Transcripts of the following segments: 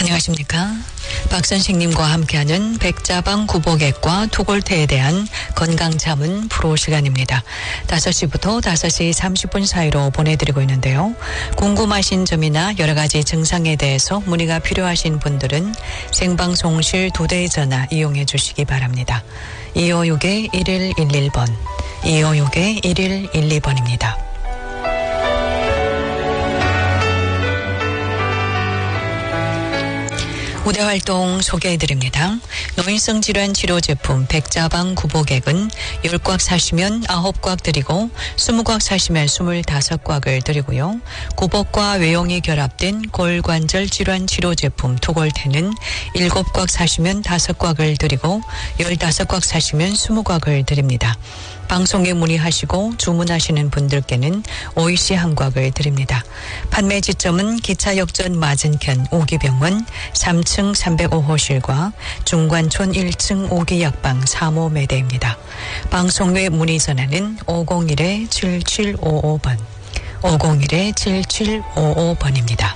안녕하십니까. 박 선생님과 함께하는 백자방 구복액과 투골태에 대한 건강자문 프로 시간입니다. 5시부터 5시 30분 사이로 보내드리고 있는데요. 궁금하신 점이나 여러 가지 증상에 대해서 문의가 필요하신 분들은 생방송실 2대의 전화 이용해 주시기 바랍니다. 256-1111번, 256-1112번입니다. 우대활동 소개해드립니다. 노인성 질환 치료 제품 백자방 구복액은 10곽 사시면 9곽 드리고 20곽 사시면 25곽을 드리고요. 구복과 외용이 결합된 골관절 질환 치료 제품 투골태는 7곽 사시면 5곽을 드리고 15곽 사시면 20곽을 드립니다. 방송에 문의하시고 주문하시는 분들께는 OEC 한 곽을 드립니다. 판매 지점은 기차역전 맞은편 오기병원 3층 305호실과 중관촌 1층 오기약방 3호 매대입니다. 방송 외 문의 전화는 501-7755번, 501-7755번입니다.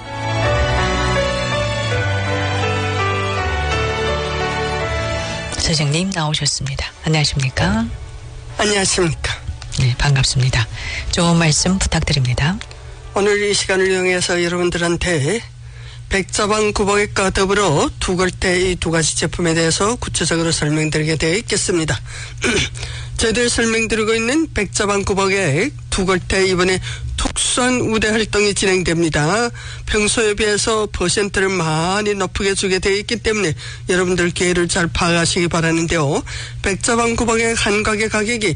선생님 나오셨습니다. 안녕하십니까? 안녕하십니까. 네, 반갑습니다. 좋은 말씀 부탁드립니다. 오늘 이 시간을 이용해서 여러분들한테 백자방 구복액과 더불어 투골태 이 두 가지 제품에 대해서 구체적으로 설명드리게 되어 있겠습니다. 저희들 설명드리고 있는 백자방 구복액, 투골태 이번에 특수한 우대 활동이 진행됩니다. 평소에 비해서 퍼센트를 많이 높게 주게 되어 있기 때문에 여러분들 기회를 잘 파악하시기 바라는데요. 백자방 구복액 한 가게 가격이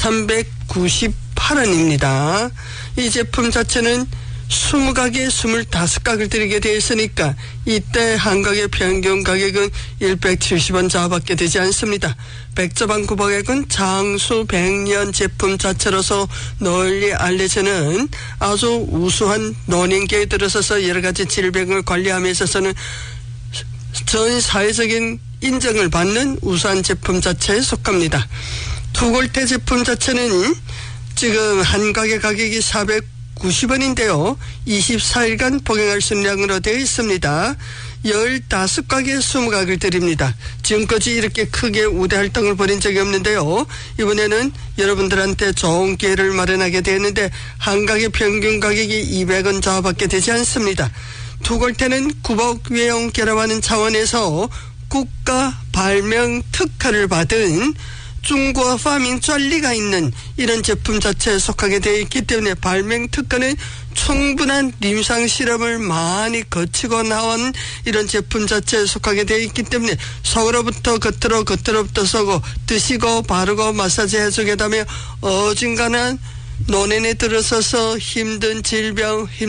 398원입니다. 이 제품 자체는 20가게 25각을 드리게 되어 있으니까 이때 한 가게 평균 가격은 170원 자밖에 되지 않습니다. 백자방 구복액은 장수 100년 제품 자체로서 널리 알려지는 아주 우수한 노년기에 들어서서 여러 가지 질병을 관리함에 있어서는 전 사회적인 인정을 받는 우수한 제품 자체에 속합니다. 투골태 제품 자체는 지금 한 가게 가격이 490원인데요. 24일간 복용할 수 있는 양으로 되어 있습니다. 15각에 20각을 드립니다. 지금까지 이렇게 크게 우대 활동을 벌인 적이 없는데요. 이번에는 여러분들한테 좋은 기회를 마련하게 되었는데 한 가게 평균 가격이 200원 자밖에 되지 않습니다. 투골태는 구복 외용 결합하는 차원에서 국가 발명 특허를 받은 중국어 파밍 쫀리가 있는 이런 제품 자체에 속하게 되어 있기 때문에 발명 특허는 충분한臨床 실험을 많이 거치고 나온 이런 제품 자체에 속하게 되어 있기 때문에 속으로부터 겉으로부터 쏘고 드시고 바르고 마사지 해주게 되면 어중간한 노년에 들어서서 힘든 질병,